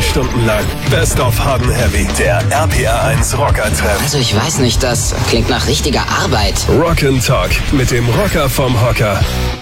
Stunden lang Best of Hard & Heavy, der RPR1 Rocker-Treff. Also ich weiß nicht, das klingt nach richtiger Arbeit. Rock ' Talk mit dem Rocker vom Hocker.